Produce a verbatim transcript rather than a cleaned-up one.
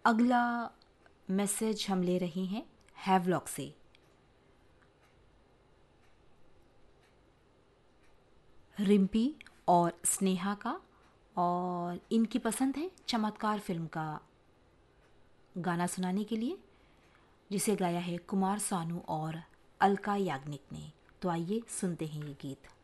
अगला मैसेज हम ले रहे हैं हैवलॉक से। रिम्पी और स्नेहा का, और इनकी पसंद है चमत्कार फिल्म का गाना सुनाने के लिए, जिसे गाया है कुमार सानू और अलका याग्निक ने। तो आइए सुनते हैं ये गीत।